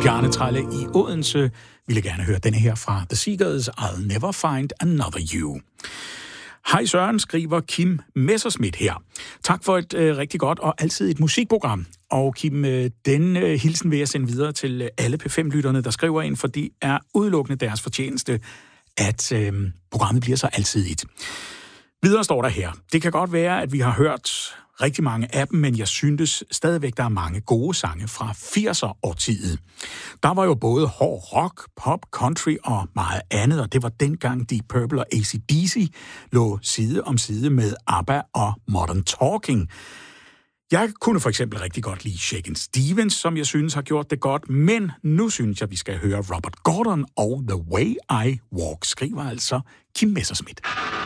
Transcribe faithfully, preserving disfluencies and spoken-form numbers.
Bjarne Trelle i Odense ville gerne høre denne her fra The Seekers, I'll Never Find Another You. Hej Søren, skriver Kim Messerschmidt her. Tak for et øh, rigtig godt og altid et musikprogram. Og Kim, øh, den øh, hilsen vil jeg sende videre til alle P fem-lytterne, der skriver ind, for det er udelukkende deres fortjeneste, at øh, programmet bliver så altidigt. Videre står der her. Det kan godt være, at vi har hørt rigtig mange af dem, men jeg synes stadigvæk, der er mange gode sange fra firser-årtiet. Der var jo både hård rock, pop, country og meget andet, og det var dengang Deep Purple og A C D C lå side om side med ABBA og Modern Talking. Jeg kunne for eksempel rigtig godt lide Shakin' Stevens, som jeg synes har gjort det godt, men nu synes jeg, vi skal høre Robert Gordon og The Way I Walk, skriver altså Kim Messerschmidt.